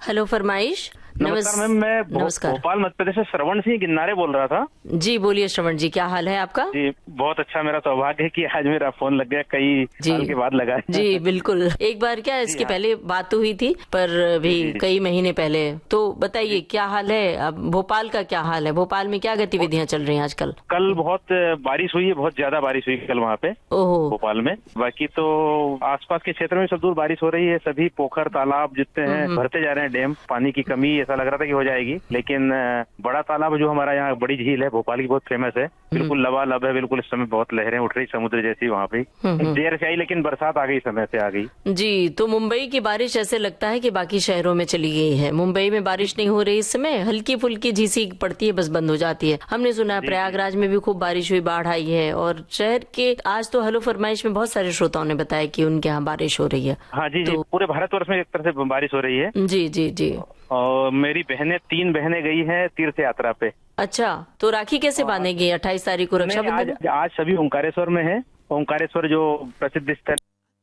Hello फरमाइश। नमस्कार ma'am, मैं नमस्कार। भोपाल मध्य प्रदेश से श्रवण सिंह गिन्नारे बोल रहा था। जी बोलिए श्रवण जी, क्या हाल है आपका? जी बहुत अच्छा, मेरा सौभाग्य है कि आज मेरा फोन लग गया, कई जी साल के बाद लगा है। जी बिल्कुल। एक बार क्या जी इसके हाँ। पहले बात तो हुई थी, पर भी जी जी कई महीने पहले। तो बताइए जी। क्या हाल है अब, भोपाल का क्या हाल है? भोपाल में क्या गतिविधियां चल रही हैं आजकल? कल बहुत बारिश हुई है, बहुत ज्यादा बारिश हुई कल वहाँ पे ओहो। भोपाल में। बाकी तो आसपास के क्षेत्र में सब दूर बारिश हो रही है, सभी पोखर तालाब जितने हैं भरते जा रहे हैं। डैम पानी की कमी ऐसा लग रहा था कि हो जाएगी, लेकिन बड़ा तालाब जो हमारा यहाँ बड़ी झील है भोपाल की, बहुत फेमस है, बिल्कुल लबालब है। बिल्कुल इस समय बहुत लहरें उठ रही समुद्र जैसी वहाँ पे। देर से आई लेकिन बरसात आ गई, समय से आ गई। जी, तो मुंबई की बारिश ऐसे लगता है कि बाकी शहरों में चली गई है। मुंबई में बारिश नहीं हो रही इस समय, हल्की फुल्की झीसी पड़ती है, बस बंद हो जाती है। हमने सुना है प्रयागराज में भी खूब बारिश हुई, बाढ़ आई है। और शहर के आज तो हेलो फरमाइश में बहुत सारे श्रोताओं ने बताया कि उनके यहाँ बारिश हो रही है। हाँ जी जी, पूरे भारतवर्ष में एक तरह से बारिश हो रही है। जी जी जी। और मेरी बहनें 3 बहनें गई हैं तीर्थ यात्रा पे। अच्छा, तो राखी कैसे बांधेगी 28 तारीख को नहीं, रक्षाबंधन? आज सभी ओंकारेश्वर में है। ओंकारेश्वर जो प्रसिद्ध स्थल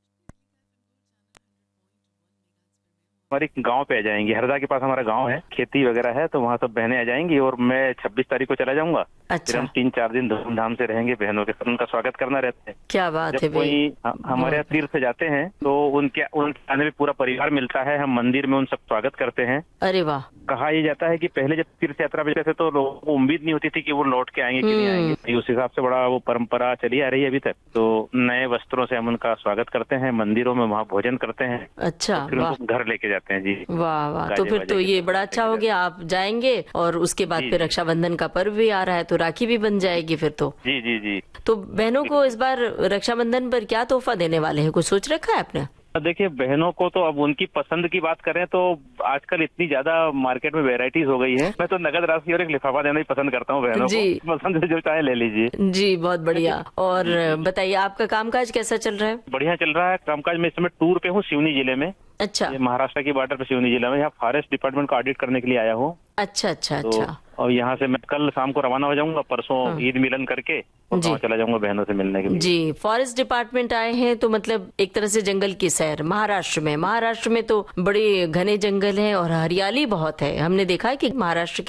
हमारे गांव पे आ जाएंगी। हरदा के पास हमारा गांव है, खेती वगैरह है, तो वहाँ सब बहनें आ जाएंगी। और मैं 26 तारीख को चला जाऊंगा। फिर अच्छा, हम 3-4 दिन धूमधाम से रहेंगे, बहनों के साथ उनका स्वागत करना रहता है। क्या बात है जब भाई। कोई हमारे यहाँ तीर्थ जाते हैं तो उनके आने में पूरा परिवार मिलता है, हम मंदिर में उन सब स्वागत करते हैं। अरे वाह। कहा यह जाता है कि पहले जब तीर्थ यात्रा पे जाते तो लोगों को उम्मीद नहीं होती थी कि वो लौट के आएंगे कि नहीं आएंगे। उस हिसाब से बड़ा वो परंपरा चली आ रही है अभी तक। तो नए वस्त्रों से हम उनका स्वागत करते हैं, मंदिरों में वहाँ भोजन करते हैं, अच्छा, फिर वाह उनको घर लेके जाते हैं। जी वाह वाह। तो गाजे फिर बाजे तो के ये साथ बड़ा लेके अच्छा हो जाते गया, आप जाएंगे और उसके बाद जी फिर जी रक्षाबंधन का पर्व भी आ रहा है, तो राखी भी बन जाएगी फिर तो। जी जी जी। तो बहनों को इस बार रक्षाबंधन पर क्या तोहफा देने वाले हैं, कुछ सोच रखा है आपने? देखिए, बहनों को तो अब उनकी पसंद की बात करें तो आजकल इतनी ज्यादा मार्केट में वेराइटीज हो गई है। मैं तो नगद राशि और एक लिफाफा देना ही पसंद करता हूँ बहनों जी को। पसंद से जो चाहे ले लीजिए। जी, बहुत बढ़िया। और जी जी। बताइए आपका कामकाज कैसा चल रहा है? बढ़िया चल रहा है कामकाज। मैं इस समय टूर पे हूँ सिवनी जिले में। अच्छा ये महाराष्ट्र की बॉर्डर पे सिवनी जिला में, यहाँ फॉरेस्ट डिपार्टमेंट को ऑडिट करने के लिए आया हूँ। अच्छा अच्छा तो अच्छा। और यहाँ से मैं कल शाम को रवाना हो जाऊंगा, परसों ईद मिलन करके और जी गाँव चला जाऊंगा बहनों से मिलने के लिए। जी, फॉरेस्ट डिपार्टमेंट आए हैं तो मतलब एक तरह से जंगल की सैर। महाराष्ट्र में तो बड़े घने जंगल हैं और हरियाली बहुत है। हमने देखा है कि महाराष्ट्र